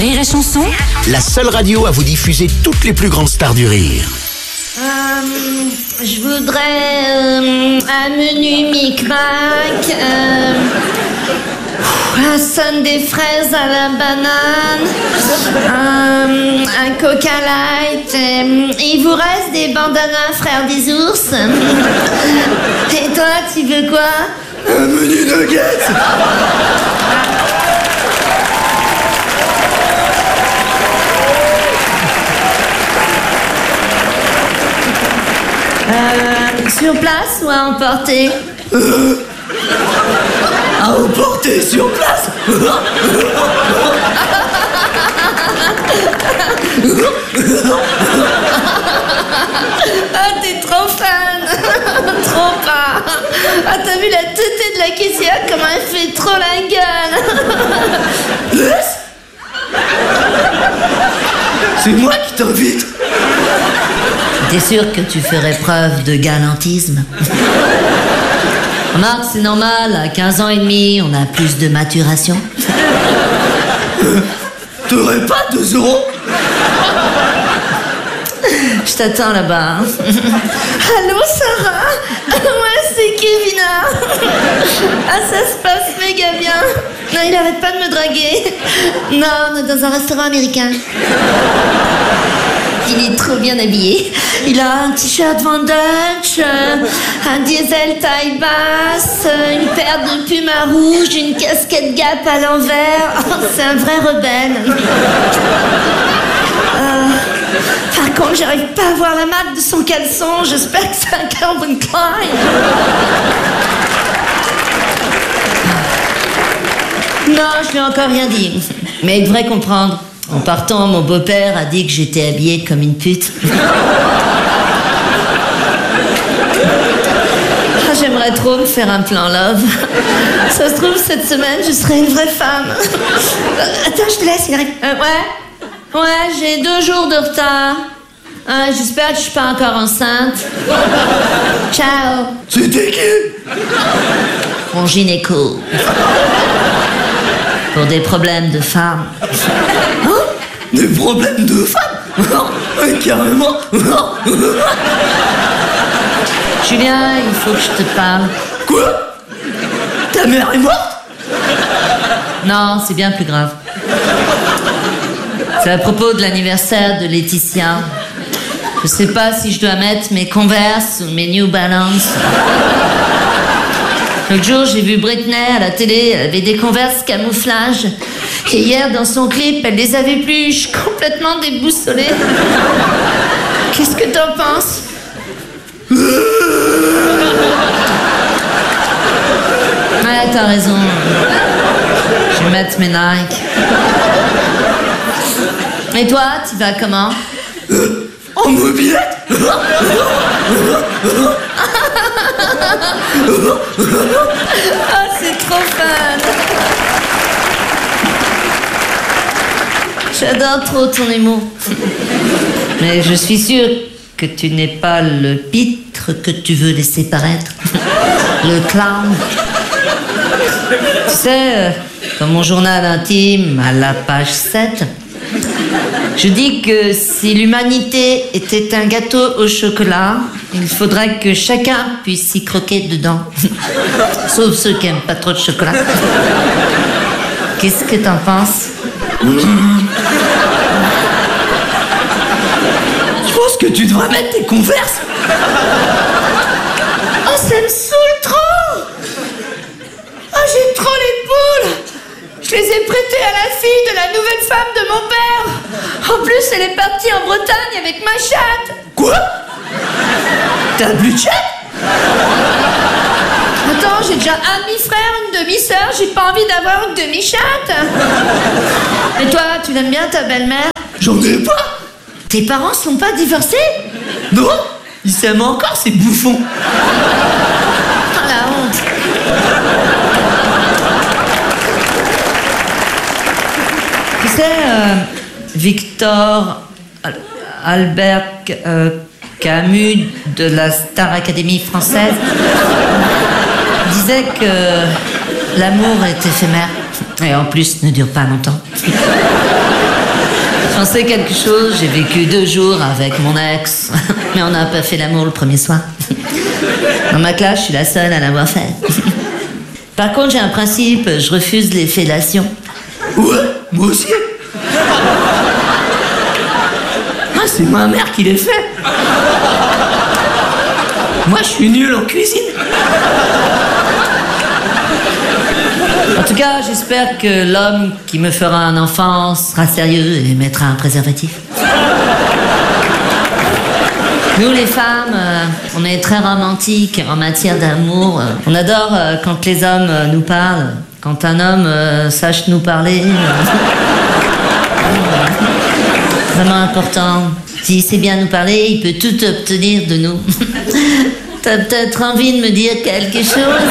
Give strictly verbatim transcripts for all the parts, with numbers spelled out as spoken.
Rire et Chanson, la seule radio à vous diffuser toutes les plus grandes stars du rire. Euh, je voudrais euh, un menu micmac, euh, un sundae des fraises à la banane, euh, un coca light. Euh, il vous reste des bandanas frères des ours. Et toi, tu veux quoi? Un menu nuggets. Euh, sur place ou à emporter? euh, À emporter sur place. Ah, t'es trop fan. Trop pas. Ah, t'as vu la tétée de la caissière, comment elle fait trop la gueule. Laisse. C'est moi qui t'invite. T'es sûr que tu ferais preuve de galantisme? Remarque, c'est normal, à quinze ans et demi, on a plus de maturation. Euh, T'aurais pas deux euros? Je t'attends là-bas. Allô, Sarah? Ouais, c'est Kevina. Ah, ça se passe méga bien. Non, il arrête pas de me draguer. Non, on est dans un restaurant américain. Il est trop bien habillé. Il a un t-shirt Van Dutch, euh, un diesel taille basse, euh, une paire de Puma rouge, une casquette Gap à l'envers. Oh, c'est un vrai rebelle. Euh, par contre, j'arrive pas à voir la marque de son caleçon. J'espère que c'est un Calvin Klein. Non, je lui ai encore rien dit. Mais il devrait comprendre. En partant, mon beau-père a dit que j'étais habillée comme une pute. Ah, j'aimerais trop me faire un plan love. Ça se trouve, cette semaine, je serai une vraie femme. Euh, attends, je te laisse, il arrive. Euh, ouais Ouais, j'ai deux jours de retard. Ah, j'espère que je suis pas encore enceinte. Ciao. C'était qui? Mon gynéco. Pour des problèmes de femme. Hein? Des problèmes de femme? Carrément. Julien, il faut que je te parle. Quoi? Ta mère est morte? Non, c'est bien plus grave. C'est à propos de l'anniversaire de Laetitia. Je sais pas si je dois mettre mes Converse ou mes New Balance. L'autre jour, j'ai vu Britney à la télé, elle avait des Converse camouflage. Et hier, dans son clip, elle les avait plus. Je suis complètement déboussolée. Qu'est-ce que t'en penses? Ouais, t'as raison. Je vais mettre mes Nike. Et toi, tu vas comment? euh, En mobilette. Ah, c'est trop fun. J'adore trop ton humour. Mais je suis sûre que tu n'es pas le pitre que tu veux laisser paraître. Le clown. Tu sais, dans mon journal intime, à la page sept, je dis que si l'humanité était un gâteau au chocolat, il faudrait que chacun puisse y croquer dedans. Sauf ceux qui n'aiment pas trop de chocolat. Qu'est-ce que t'en penses? Je pense que tu devrais mettre tes Converse. Oh, ça me saoule trop. Oh, j'ai trop les boules. Je les ai prêtées à la fille de la nouvelle femme de mon père. En plus, elle est partie en Bretagne avec ma chatte. Quoi? T'as plus de chatte? Attends, j'ai déjà un demi-frère, une demi-sœur. J'ai pas envie d'avoir une demi-chatte. Et toi, tu l'aimes bien ta belle-mère? J'en ai pas. Tes parents sont pas divorcés? Non, ils s'aiment encore, ces bouffons. Oh, la honte. Tu sais, euh, Victor Albert euh, Camus de la Star Academy française disait que l'amour est éphémère et en plus ne dure pas longtemps. J'en sais quelque chose, j'ai vécu deux jours avec mon ex, mais on n'a pas fait l'amour le premier soir. Dans ma classe, je suis la seule à l'avoir fait. Par contre, j'ai un principe, je refuse les fellations. Ouais, moi aussi. Ah, c'est ma mère qui les fait. Moi, je suis nul en cuisine. En tout cas, j'espère que l'homme qui me fera un enfant sera sérieux et mettra un préservatif. Nous, les femmes, euh, on est très romantiques en matière d'amour. On adore euh, quand les hommes euh, nous parlent, quand un homme euh, sache nous parler. Vraiment important. S'il sait bien nous parler, il peut tout obtenir de nous. T'as peut-être envie de me dire quelque chose?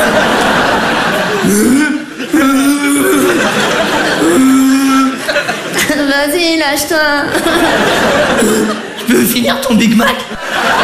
Vas-y, lâche-toi. Je peux finir ton Big Mac?